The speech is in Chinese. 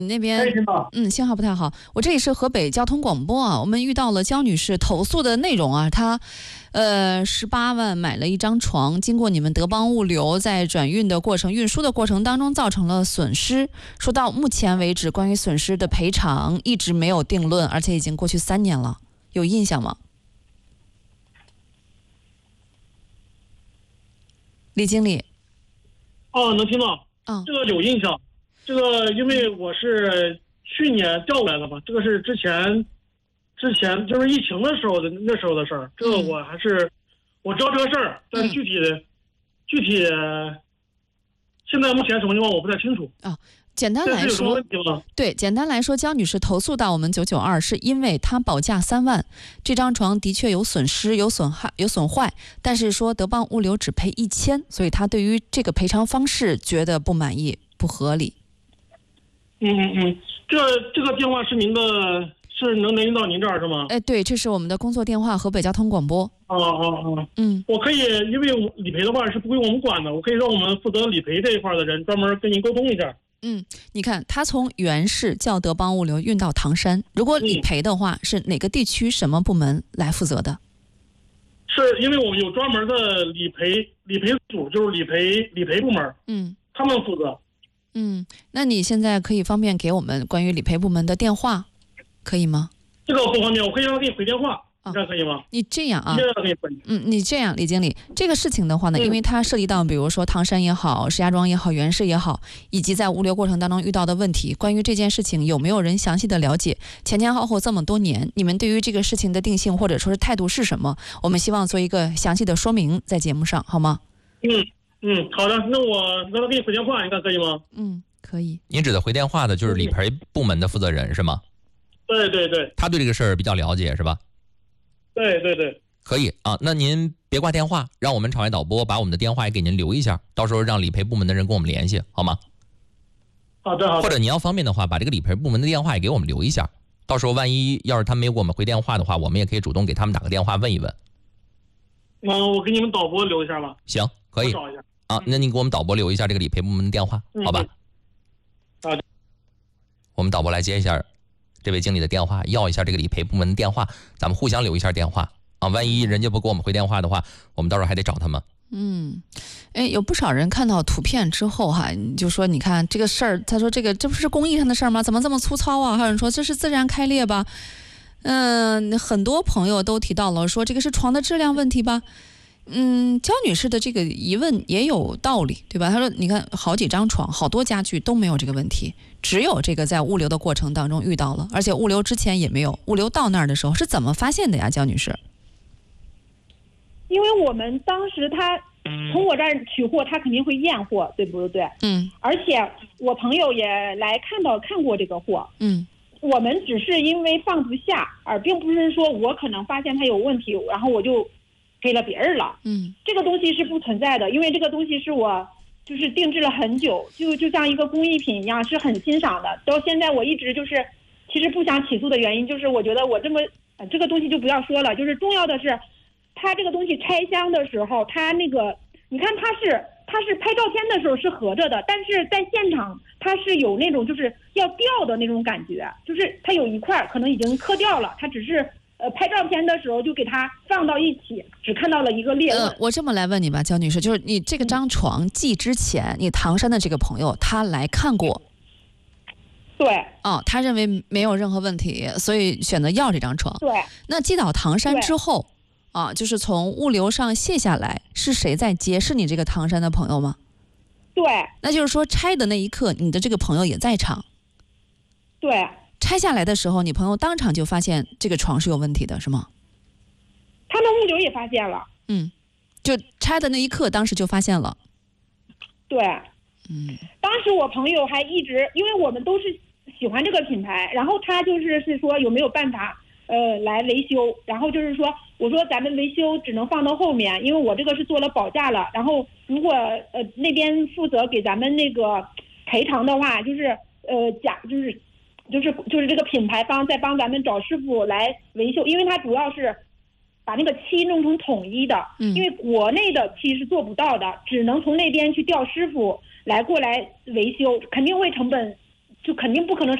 你那边信号不太好。我这里是河北交通广播啊，我们遇到了焦女士投诉的内容啊，她18万买了一张床，经过你们德邦物流在转运的过程、运输的过程当中造成了损失。说到目前为止，关于损失的赔偿一直没有定论，而且已经过去3年了，有印象吗？李经理。 能听到。这个有印象。这个因为我是去年调过来的嘛，这个是之前就是疫情的时候的那时候的事儿。这个我还是我知道这个事儿，但是具体现在目前什么情况我不太清楚。 简单来说，对，简单来说，焦女士投诉到我们992，是因为她保价3万，这张床的确有损失、有损坏，但是说德邦物流只赔1000，所以她对于这个赔偿方式觉得不满意、不合理。 这个电话是您的，是能联系到您这儿是吗？ 对，这是我们的工作电话，河北交通广播。 我可以，因为理赔的话是不归我们管的，我可以让我们负责理赔这一块的人专门跟您沟通一下。 你看，他从原市叫德邦物流运到唐山，如果理赔的话，是哪个地区什么部门来负责的？ 是因为我们有专门的理赔组，就是理赔部门，他们负责。 那你现在可以方便给我们关于理赔部门的电话，可以吗？ 这个不方便，我可以让他给你回电话。这可以吗？ 你这样啊，你这样，李经理，这个事情的话呢，因为它涉及到比如说唐山也好、石家庄也好、原市也好，以及在物流过程当中遇到的问题，关于这件事情有没有人详细的了解？前前后后这么多年，你们对于这个事情的定性或者说是态度是什么？我们希望做一个详细的说明在节目上，好吗？ 好的，那我让他给你回电话，你看可以吗？ 可以。 您指的回电话的就是理赔部门的负责人是吗？ 对， 他对这个事儿比较了解是吧？ 对， 可以啊。那您别挂电话，让我们场外导播把我们的电话也给您留一下，到时候让理赔部门的人跟我们联系，好吗？ 好的。 或者您要方便的话，把这个理赔部门的电话也给我们留一下，到时候万一要是他没有给我们回电话的话，我们也可以主动给他们打个电话问一问。 我给你们导播留一下吧。 行，可以。 我找一下。 那您给我们导播留一下这个理赔部门的电话，好吧？ 好的。 我们导播来接一下这位经理的电话，要一下这个理赔部门的电话，咱们互相留一下电话啊。万一人家不给我们回电话的话，我们到时候还得找他们。 有不少人看到图片之后你就说你看这个事儿，他说这不是工艺上的事儿吗？怎么这么粗糙啊？还有人说这是自然开裂吧？很多朋友都提到了说这个是床的质量问题吧？焦女士的这个疑问也有道理，对吧？她说你看好几张床好多家具都没有这个问题，只有这个在物流的过程当中遇到了，而且物流之前也没有，物流到那儿的时候是怎么发现的呀？焦女士， 因为我们当时他从我这儿取货，他肯定会验货，对不对？而且我朋友也来看过这个货。我们只是因为放不下，而并不是说我可能发现它有问题，然后我就给了别人了。这个东西是不存在的，因为这个东西是我就是定制了很久，就像一个工艺品一样，是很欣赏的。到现在我一直就是，其实不想起诉的原因就是我觉得我这个东西就不要说了，就是重要的是，它这个东西拆箱的时候，它那个你看它是拍照片的时候是合着的，但是在现场它是有那种就是要掉的那种感觉，就是它有一块可能已经磕掉了，它只是拍照片的时候就给它放到一起，只看到了一个裂纹。 我这么来问你吧，焦女士，就是你这个张床寄之前，你唐山的这个朋友他来看过， 对， 他认为没有任何问题，所以选择要这张床。 对， 那寄到唐山之后，就是从物流上卸下来，是谁在接？是你这个唐山的朋友吗？ 对。 那就是说拆的那一刻，你的这个朋友也在场。 对。 拆下来的时候，你朋友当场就发现这个床是有问题的，是吗？ 他们物流也发现了。 就拆的那一刻，当时就发现了。 对。当时我朋友还一直，因为我们都是喜欢这个品牌，然后他是说有没有办法来维修，然后就是说我说咱们维修只能放到后面，因为我这个是做了保价了，然后如果那边负责给咱们那个赔偿的话，就是就是这个品牌方在帮咱们找师傅来维修，因为它主要是把那个漆弄成统一的，因为国内的漆是做不到的，只能从那边去调师傅过来维修，肯定会成本就肯定不可能